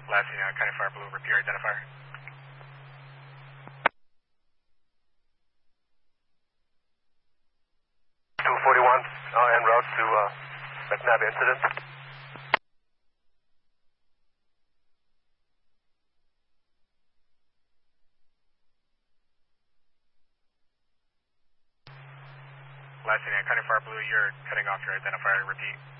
Last unit, County Fire Blue, repeat your identifier. 241, en route to McNabb incident. Last unit, County Fire Blue, you're cutting off your identifier, repeat.